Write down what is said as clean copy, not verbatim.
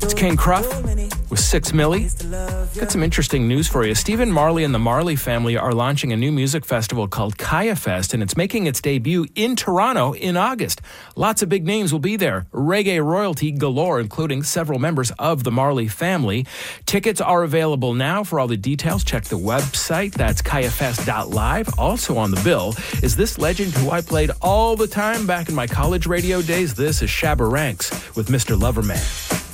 It's King Cruff with 6 Milli. Got some interesting news for you. Stephen Marley and the Marley family are launching a new music festival called Kaya Fest, and it's making its debut in Toronto in August. Lots of big names will be there. Reggae royalty galore, including several members of the Marley family. Tickets are available now. For all the details, check the website. That's kayafest.live. Also on the bill is this legend who I played all the time back in my college radio days. This is Shabba Ranks with Mr. Loverman.